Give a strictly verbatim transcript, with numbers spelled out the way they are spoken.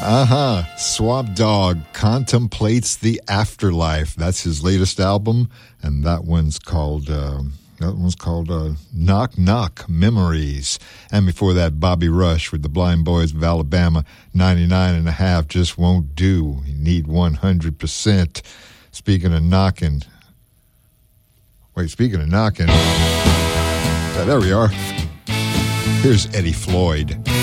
Uh-huh. Swamp Dogg contemplates the afterlife. That's his latest album, and that one's called uh, that one's called uh, Knock Knock Memories. And before that, Bobby Rush with the Blind Boys of Alabama, ninety-nine and a half just won't do. You need one hundred percent. Speaking of knocking, wait, speaking of knocking, yeah, there we are. Here's Eddie Floyd.